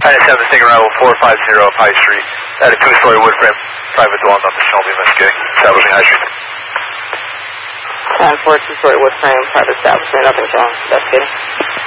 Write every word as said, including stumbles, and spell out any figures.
nine seven, Sting Arrival four five zero up High Street. At a two-story wood frame, private dwelling, nothing shall be investigating. Establishing High Street. ten four, two-story wood frame, private establishment, nothing shall investigating.